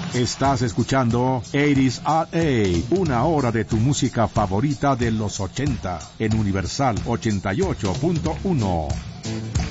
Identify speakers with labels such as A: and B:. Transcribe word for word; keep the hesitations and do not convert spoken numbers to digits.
A: Estás escuchando ochenta R A, una hora de tu música favorita de los ochenta, en Universal ochenta y ocho punto uno.